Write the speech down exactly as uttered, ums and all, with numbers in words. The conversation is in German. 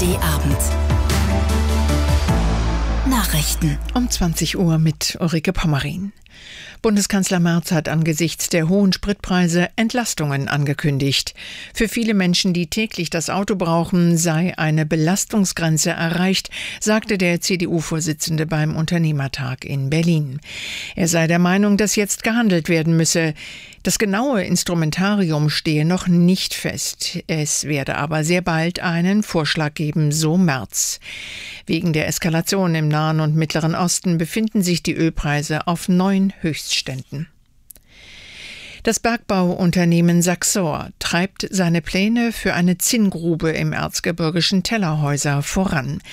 D Abend. Nachrichten um zwanzig Uhr mit Ulrike Pommerin. Bundeskanzler Merz hat angesichts der hohen Spritpreise Entlastungen angekündigt. Für viele Menschen, die täglich das Auto brauchen, sei eine Belastungsgrenze erreicht, sagte der C D U-Vorsitzende beim Unternehmertag in Berlin. Er sei der Meinung, dass jetzt gehandelt werden müsse. Das genaue Instrumentarium stehe noch nicht fest. Es werde aber sehr bald einen Vorschlag geben, so Merz. Wegen der Eskalation im Nahen und Mittleren Osten befinden sich die Ölpreise auf neuen Höchstständen. Das Bergbauunternehmen Saxor treibt seine Pläne für eine Zinngrube im erzgebirgischen Tellerhäuser voran.